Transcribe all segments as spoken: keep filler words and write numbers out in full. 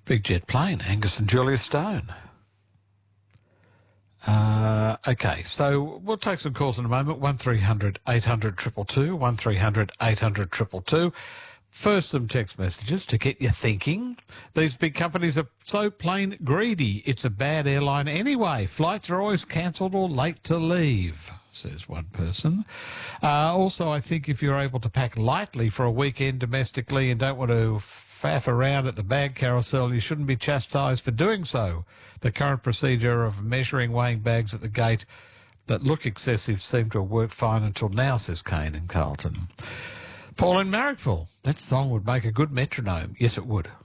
Big jet plane, Angus and Julia Stone. Uh, okay, so we'll take some calls in a moment. one three hundred eight hundred two two two, one three hundred eight hundred two two two. First, some text messages to get you thinking. These big companies are so plain greedy. It's a bad airline anyway. Flights are always cancelled or late to leave, says one person. Uh, also, I think if you're able to pack lightly for a weekend domestically and don't want to faff around at the bag carousel, you shouldn't be chastised for doing so. The current procedure of measuring, weighing bags at the gate that look excessive seem to have worked fine until now, says Kane in Carlton. Paul in Marrickville, that song would make a good metronome. Yes, it would.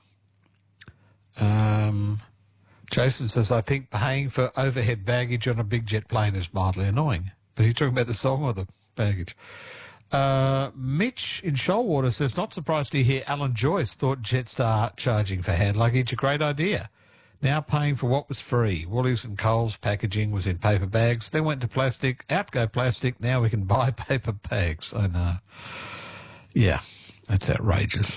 Um, Jason says, I think paying for overhead baggage on a big jet plane is mildly annoying. But are you talking about the song or the baggage? Uh, Mitch in Shoalwater says, not surprised to hear Alan Joyce thought Jetstar charging for hand luggage a great idea. Now paying for what was free. Woolies and Coles packaging was in paper bags, then went to plastic. Out go plastic. Now we can buy paper bags. I know. Yeah, that's outrageous.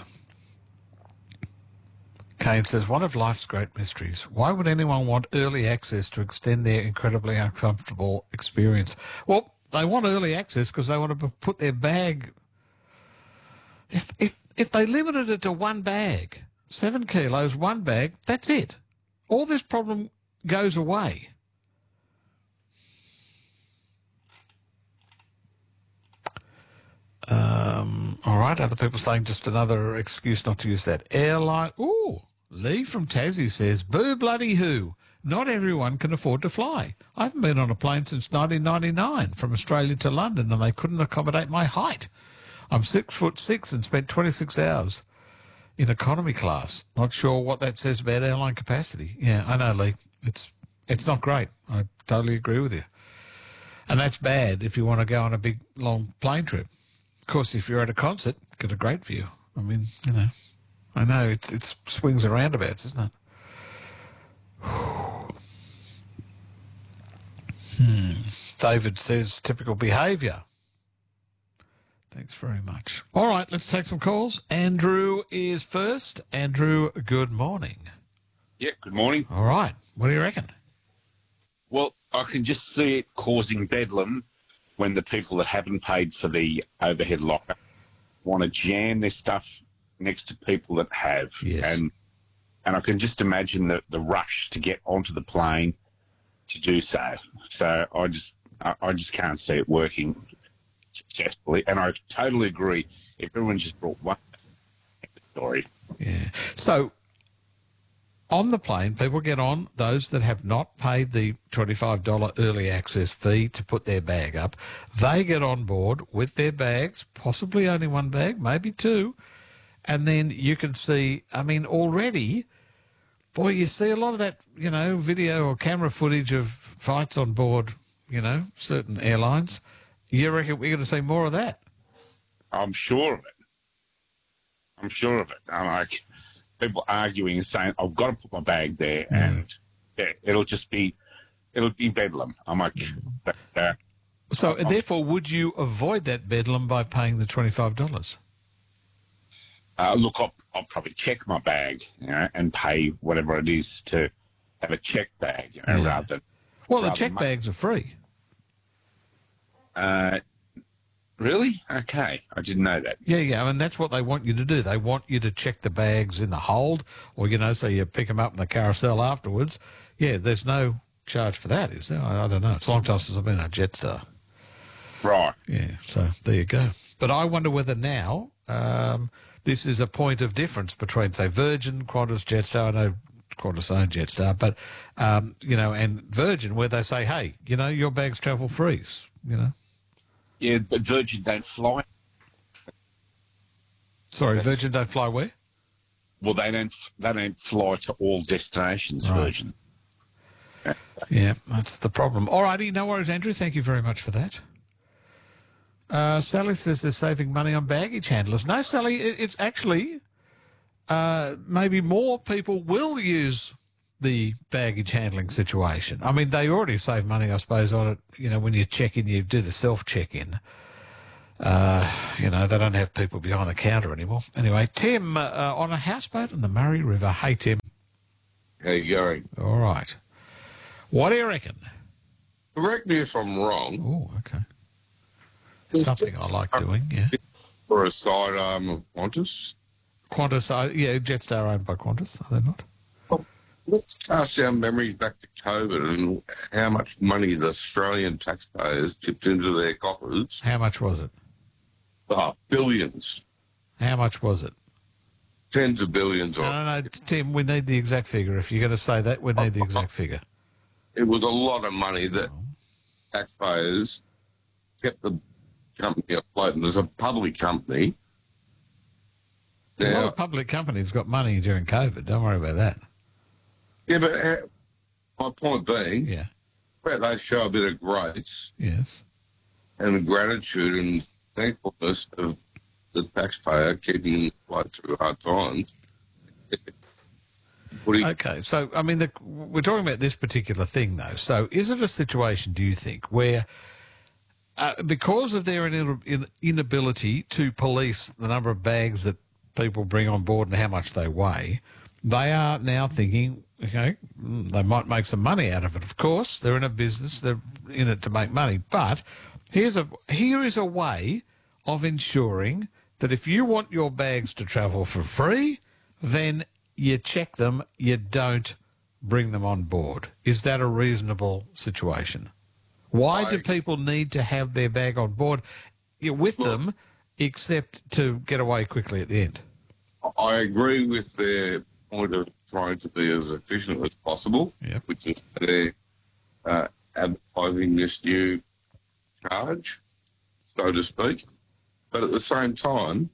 Kane says, one of life's great mysteries. Why would anyone want early access to extend their incredibly uncomfortable experience? Well, they want early access because they want to put their bag... If, if, if they limited it to one bag, seven kilos, one bag, that's it. All this problem goes away. Um, all right, other people saying just another excuse not to use that airline. Ooh, Lee from Tassie says, boo bloody who. Not everyone can afford to fly. I haven't been on a plane since nineteen ninety-nine from Australia to London and they couldn't accommodate my height. I'm six foot six and spent twenty-six hours in economy class. Not sure what that says about airline capacity. Yeah, I know, Lee. It's, it's not great. I totally agree with you. And that's bad if you want to go on a big, long plane trip. Of course, if you're at a concert, get a great view. I mean, you know, I know it's it's swings and roundabouts, isn't it? hmm. David says typical behaviour. Thanks very much. All right, let's take some calls. Andrew is first. Andrew, good morning. Yeah, good morning. All right, what do you reckon? Well, I can just see it causing bedlam when the people that haven't paid for the overhead locker want to jam their stuff next to people that have. Yes. And and I can just imagine the, the rush to get onto the plane to do so. So I just I, I just can't see it working successfully. And I totally agree. If everyone just brought one story. Yeah. So on the plane, people get on, those that have not paid the twenty-five dollars early access fee to put their bag up, they get on board with their bags, possibly only one bag, maybe two, and then you can see, I mean, already, boy, you see a lot of that, you know, video or camera footage of fights on board, you know, certain airlines. You reckon we're going to see more of that? I'm sure of it. I'm sure of it. I'm like... people arguing and saying, I've got to put my bag there, mm. and yeah, it'll just be, it'll be bedlam. I'm like, uh, so I'm, therefore, would you avoid that bedlam by paying the twenty-five dollars? Uh, look, I'll, I'll probably check my bag, you know, and pay whatever it is to have a check bag, you know, yeah. rather than. Well, the rather check than bags are free. Uh, Really? Okay. I didn't know that. Yeah, yeah, and that's what they want you to do. They want you to check the bags in the hold or, you know, so you pick them up in the carousel afterwards. Yeah, there's no charge for that, is there? I, I don't know. It's a long time since I've been a Jetstar. Right. Yeah, so there you go. But I wonder whether now um, this is a point of difference between, say, Virgin, Qantas, Jetstar. I know Qantas own Jetstar, but, um, you know, and Virgin, where they say, hey, you know, your bags travel free, you know. Yeah, but Virgin don't fly. Sorry, That's, Virgin don't fly where? Well, they don't. They don't fly to all destinations. Right. Virgin. Yeah. yeah, that's the problem. All righty, no worries, Andrew. Thank you very much for that. Uh, Sally says they're saving money on baggage handlers. No, Sally, it's actually uh, maybe more people will use the baggage handling situation. I mean, they already save money, I suppose, on it. You know, when you check in, you do the self-check-in. Uh, you know, they don't have people behind the counter anymore. Anyway, Tim uh, on a houseboat on the Murray River. Hey, Tim. How you going? All right. What do you reckon? Correct me if I'm wrong. Oh, okay. It's something I like doing, yeah. For a sidearm of Qantas. Qantas, uh, yeah, Jetstar owned by Qantas, are they not? Well, let's cast our memories back to COVID and how much money the Australian taxpayers tipped into their coffers. How much was it? Oh, billions. How much was it? Tens of billions. No, Of, no, no, Tim, we need the exact figure. If you're going to say that, we need the exact figure. It was a lot of money that taxpayers kept the company afloat. And there's a public company. A lot Now, of public companies got money during COVID. Don't worry about that. yeah, but uh, my point being, Yeah. where they show a bit of grace Yes. and gratitude and thankfulness of the taxpayer keeping life through hard times. What do you, Okay, so I mean, the, we're talking about this particular thing, though. So, is it a situation, do you think, where uh, because of their in, in, inability to police the number of bags that people bring on board and how much they weigh, they are now thinking, okay, mm, they might make some money out of it. Of course, they're in a business; they're in it to make money. But here's a here is a way of ensuring that if you want your bags to travel for free, then you check them, you don't bring them on board. Is that a reasonable situation? Why I- do people need to have their bag on board you know, with them except to get away quickly at the end? I agree with their point of trying to be as efficient as possible, Yep. which is they're uh, advertising this new charge, so to speak. But at the same time,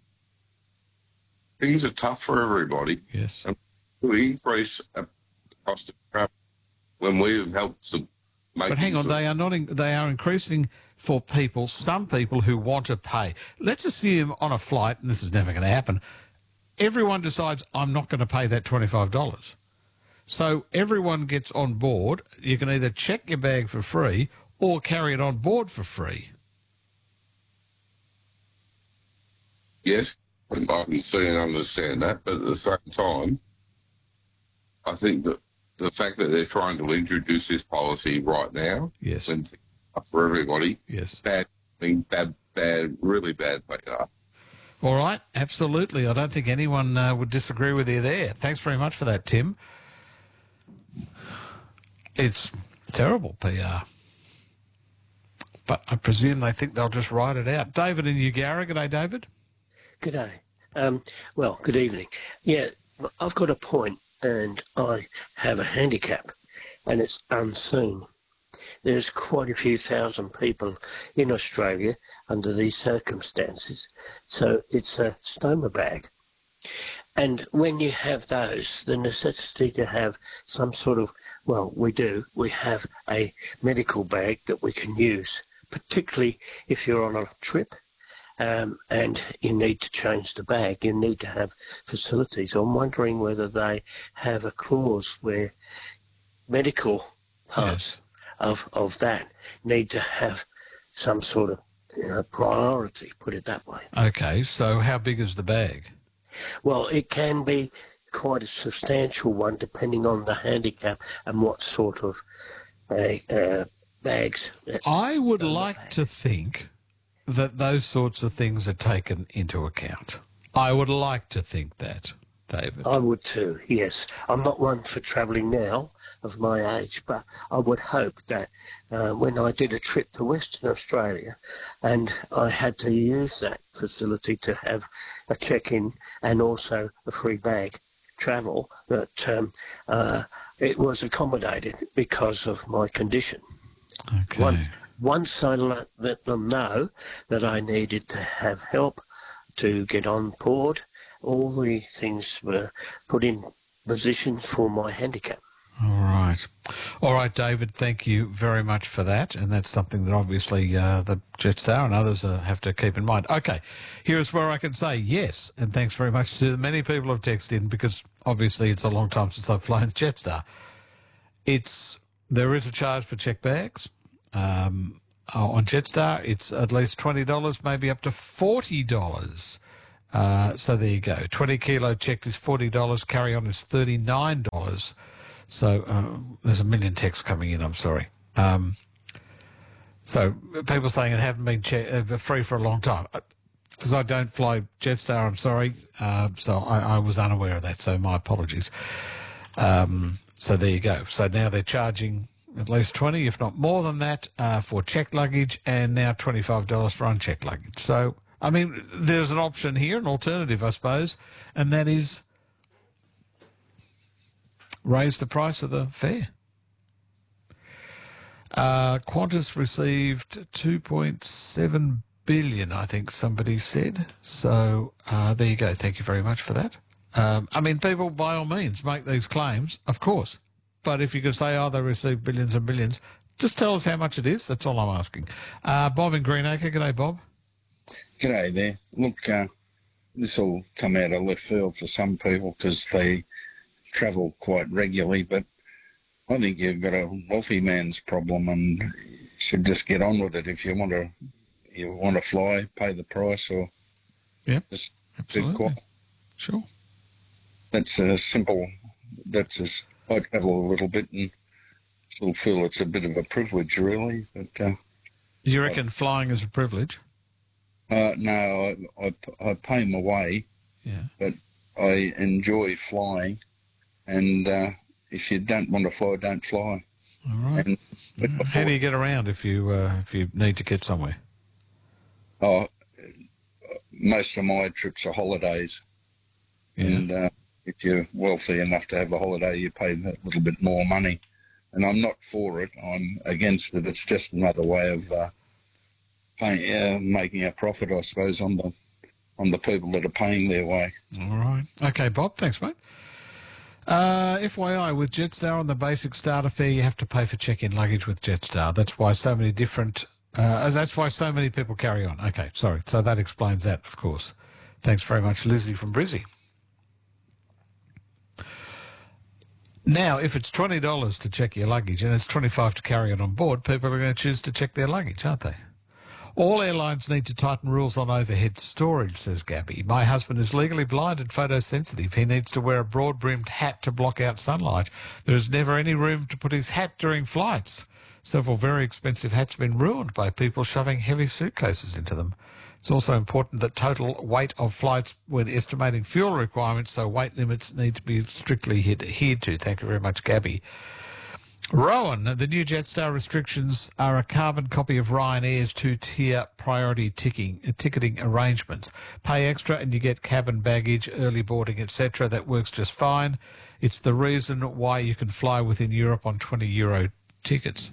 things are tough for everybody. Yes. And to increase uh, the cost of travel when we've helped them make But hang on, things- they are not. In, they are increasing for people. Some people who want to pay. Let's assume on a flight, and this is never going to happen. Everyone decides I'm not going to pay that twenty-five dollars. So everyone gets on board. You can either check your bag for free or carry it on board for free. Yes, and I can see and understand that, but at the same time, I think that the fact that they're trying to introduce this policy right now, Yes. when things are for everybody, Yes. bad, I mean, bad, bad, really bad they are. All right, absolutely. I don't think anyone uh, would disagree with you there. Thanks very much for that, Tim. It's terrible P R. But I presume they think they'll just ride it out. David in Ugara. G'day, David. Good day. Um, well, good evening. Yeah, I've got a point and I have a handicap and it's unseen. There's quite a few thousand people in Australia under these circumstances. So it's a stoma bag. And when you have those, the necessity to have some sort of, well, we do, we have a medical bag that we can use, particularly if you're on a trip. Um, and you need to change the bag, you need to have facilities. I'm wondering whether they have a clause where medical parts Yes. of, of that need to have some sort of you know, priority, put it that way. Okay, so how big is the bag? Well, it can be quite a substantial one depending on the handicap and what sort of uh, uh, bags. I would stoma like bag. to think that those sorts of things are taken into account. I would like to think that, David. I would too, yes. I'm not one for travelling now of my age, but I would hope that uh, when I did a trip to Western Australia and I had to use that facility to have a check-in and also a free bag travel, that um, uh, it was accommodated because of my condition. Okay. One, once I let, let them know that I needed to have help to get on board, all the things were put in position for my handicap. All right. All right, David, thank you very much for that. And that's something that obviously uh, the Jetstar and others uh, have to keep in mind. Okay, here's where I can say yes, and thanks very much to the many people who've texted in, because obviously it's a long time since I've flown Jetstar. It's there is a charge for check bags. Um, uh, on Jetstar, it's at least twenty dollars, maybe up to forty dollars. Uh, so there you go. twenty kilo checked is forty dollars. Carry on is thirty-nine dollars. So uh, there's a million texts coming in, I'm sorry. Um, so people saying it haven't been che- uh, free for a long time. Because I don't fly Jetstar, I'm sorry. Uh, so I, I was unaware of that, so my apologies. Um, so there you go. So now they're charging at least twenty, if not more than that, uh, for checked luggage, and now twenty-five dollars for unchecked luggage. So, I mean, there's an option here, an alternative, I suppose, and that is raise the price of the fare. Uh, Qantas received two point seven billion, I think somebody said. So uh, there you go. Thank you very much for that. Um, I mean, people, by all means, make these claims, of course. But if you could say, oh, they received billions and billions, just tell us how much it is. That's all I'm asking. Uh, Bob in Greenacre. G'day, Bob. G'day there. Look, uh, this will come out of left field for some people because they travel quite regularly, but I think you've got a wealthy man's problem and you should just get on with it. If you want to you want to fly, pay the price, or yep, just absolutely. Be quiet. Sure. That's a simple, that's as I travel a little bit and still feel it's a bit of a privilege, really. But uh, you reckon I, flying is a privilege? Uh, no, I, I, I pay my way, yeah. but I enjoy flying, and uh, if you don't want to fly, don't fly. All right. And, yeah. How do you get around if you uh, if you need to get somewhere? Oh, most of my trips are holidays, yeah. and uh, if you're wealthy enough to have a holiday, you pay that little bit more money. And I'm not for it. I'm against it. It's just another way of uh, pay, uh, making a profit, I suppose, on the on the people that are paying their way. All right. Okay, Bob. Thanks, mate. Uh, F Y I, with Jetstar on the basic starter fare, you have to pay for check-in luggage with Jetstar. That's why so many different... Uh, that's why so many people carry on. Okay, sorry. So that explains that, of course. Thanks very much, Lizzie from Brizzy. Now, if it's twenty dollars to check your luggage and it's twenty-five dollars to carry it on board, people are going to choose to check their luggage, aren't they? All airlines need to tighten rules on overhead storage, says Gabby. My husband is legally blind and photosensitive. He needs to wear a broad-brimmed hat to block out sunlight. There is never any room to put his hat during flights. Several very expensive hats have been ruined by people shoving heavy suitcases into them. It's also important that total weight of flights when estimating fuel requirements, so weight limits need to be strictly adhered to. Thank you very much, Gabby. Rowan, the new Jetstar restrictions are a carbon copy of Ryanair's two-tier priority ticking, uh, ticketing arrangements. Pay extra and you get cabin baggage, early boarding, et cetera. That works just fine. It's the reason why you can fly within Europe on twenty euro tickets.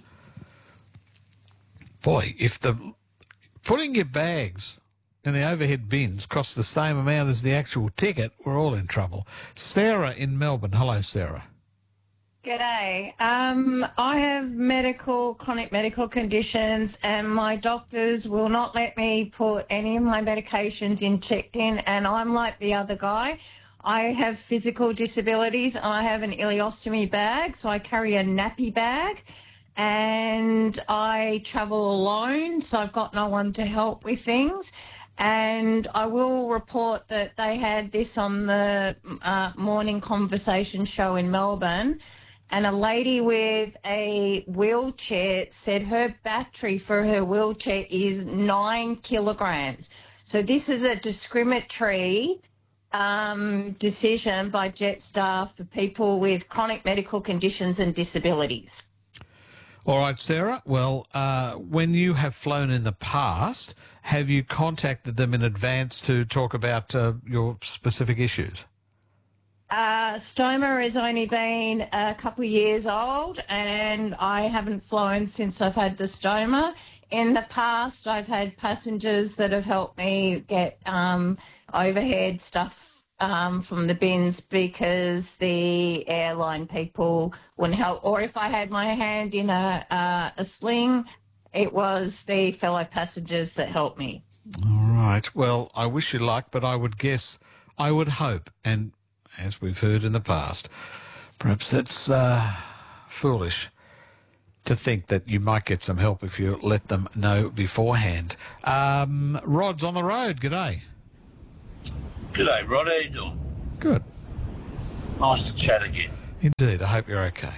Boy, if the putting your bags in the overhead bins costs the same amount as the actual ticket, we're all in trouble. Sarah in Melbourne. Hello, Sarah. G'day. Um, I have medical, chronic medical conditions, and my doctors will not let me put any of my medications in checked in, and I'm like the other guy. I have physical disabilities, and I have an ileostomy bag, so I carry a nappy bag, and I travel alone, so I've got no one to help with things. And I will report that they had this on the uh, morning conversation show in Melbourne, and a lady with a wheelchair said her battery for her wheelchair is nine kilograms. So this is a discriminatory um, decision by Jetstar for people with chronic medical conditions and disabilities. All right, Sarah. Well, uh, when you have flown in the past, have you contacted them in advance to talk about uh, your specific issues? Uh, Stoma has only been a couple of years old, and I haven't flown since I've had the stoma. In the past, I've had passengers that have helped me get um, overhead stuff um, from the bins because the airline people wouldn't help. Or if I had my hand in a, uh, a sling, it was the fellow passengers that helped me. All right. Well, I wish you luck, but I would guess, I would hope, and as we've heard in the past, perhaps it's uh, foolish to think that you might get some help if you let them know beforehand. Um, Rod's on the road. G'day. G'day, Rod. How you doing? Good. Nice to chat again. Indeed. I hope you're okay.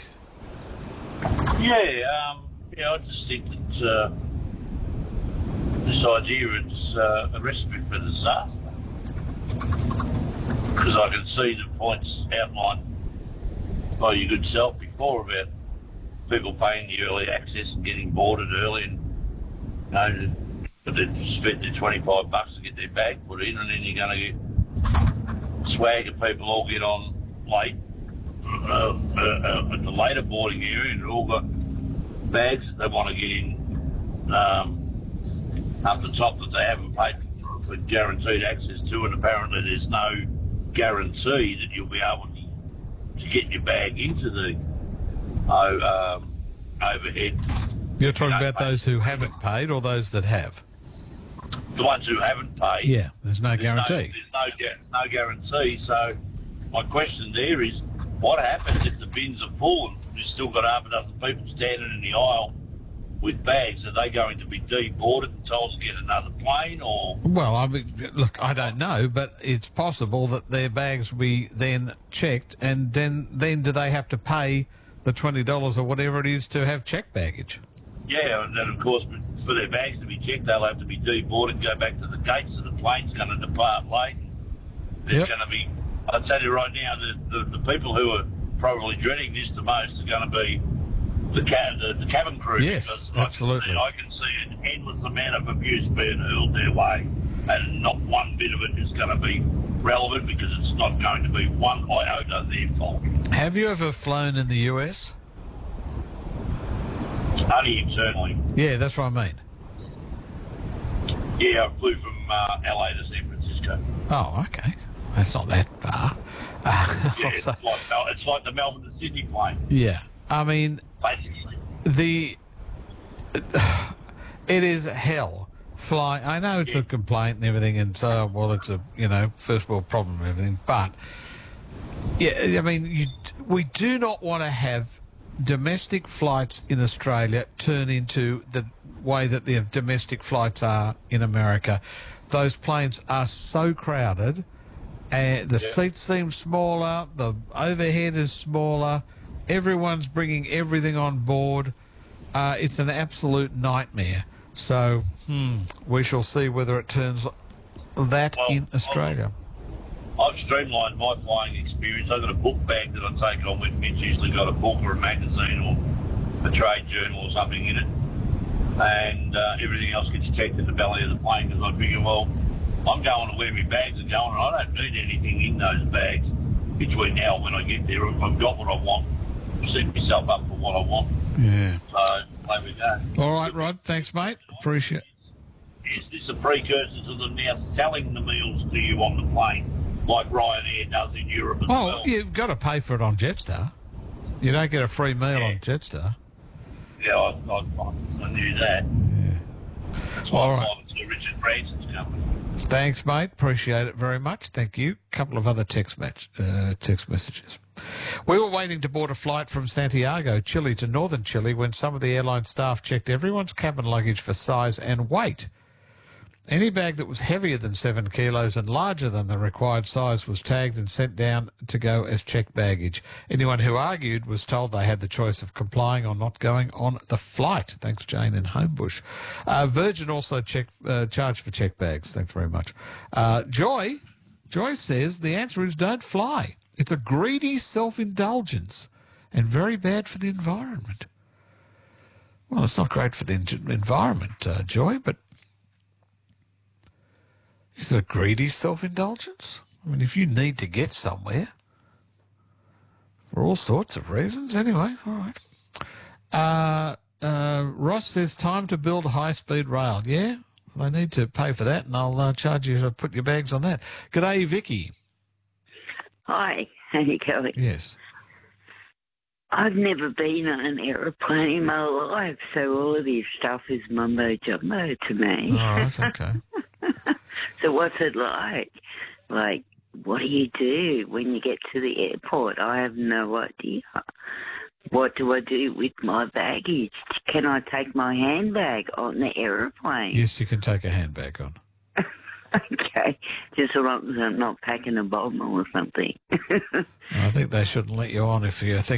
Yeah, um, yeah, I just think that uh, this idea is uh, a recipe for disaster. Because I can see the points outlined by your good self before about people paying the early access and getting boarded early, and you know, but they've spent their twenty-five bucks to get their bag put in, and then you're going to get swagger people all get on late uh, uh, uh, at the later boarding area, and all got bags that they want to get in um, up the top that they haven't paid for, for guaranteed access to, and apparently there's no guarantee that you'll be able to, to get your bag into the oh, um, overhead. You're talking about those who haven't paid or those that have? The ones who haven't paid. Yeah, there's no there's guarantee. No, there's no, no guarantee. So my question there is, what happens if the bins are full and you've still got half a dozen people standing in the aisle with bags? Are they going to be deboarded and told to get another plane, or? Well, I mean, look, I don't know, but it's possible that their bags will be then checked, and then then do they have to pay the twenty dollars or whatever it is to have checked baggage? Yeah, and then of course for their bags to be checked, they'll have to be deboarded, go back to the gate, so the plane's going to depart late. There's Yep. going to be, I'll tell you right now, the, the, the people who are probably dreading this the most are going to be the, ca- the, the cabin crew. Yes, because I can absolutely. see- I can see an endless amount of abuse being hurled their way, and not one bit of it is going to be relevant, because it's not going to be one iota their fault. Have you ever flown in the U S? Only internally. Yeah, that's what I mean. Yeah, I flew from uh, L A to San Francisco. Oh, okay. That's not that far. Uh, Yeah, it's like, Mel- it's like the Melbourne to Sydney plane, yeah. I mean, basically. the it is hell flying. I know it's a complaint and everything, and so well, it's a you know first world problem and everything. But yeah, I mean, you, we do not want to have domestic flights in Australia turn into the way that the domestic flights are in America. Those planes are so crowded, and the Yeah. seats seem smaller, the overhead is smaller, everyone's bringing everything on board. Uh, it's an absolute nightmare. So, hmm, we shall see whether it turns that Well, in Australia. I've streamlined my flying experience. I've got a book bag that I take on with me. It's usually got a book or a magazine or a trade journal or something in it. And uh, everything else gets checked in the belly of the plane, because I figure, well, I'm going to where my bags are going, and I don't need anything in those bags between now and when I get there. I've got what I want. Set myself up for what I want. Yeah. So, there we go. All right, Rod. Thanks, mate. Appreciate it. Is this a precursor to them now selling the meals to you on the plane, like Ryanair does in Europe as Well, well? you've got to pay for it on Jetstar. You don't get a free meal on Jetstar. Yeah, I, I, I knew that. That's why All I'm right. flying to Richard Branson's company. Thanks, mate. Appreciate it very much. Thank you. Couple of other text match, uh, text messages. We were waiting to board a flight from Santiago, Chile to northern Chile when some of the airline staff checked everyone's cabin luggage for size and weight. Any bag that was heavier than seven kilos and larger than the required size was tagged and sent down to go as checked baggage. Anyone who argued was told they had the choice of complying or not going on the flight. Thanks, Jane in Homebush. Uh, Virgin also check, uh, charged for checked bags. Thanks very much. Uh, Joy, Joy says the answer is don't fly. It's a greedy self-indulgence and very bad for the environment. Well, it's not great for the en- environment, uh, Joy, but is it a greedy self-indulgence? I mean, if you need to get somewhere for all sorts of reasons, anyway, all right. Uh, uh, Ross says time to build high-speed rail. Yeah, they need to pay for that, and I'll uh, charge you to put your bags on that. G'day, Vicky. Hi, how you going? Yes. I've never been on an aeroplane in my life, so all of this stuff is mumbo jumbo to me. All right, okay. So what's it like? Like, what do you do when you get to the airport? I have no idea. What do I do with my baggage? Can I take my handbag on the aeroplane? Yes, you can take a handbag on. Okay, just so long as I'm not packing a bomb or something. I think they shouldn't let you on if you're thinking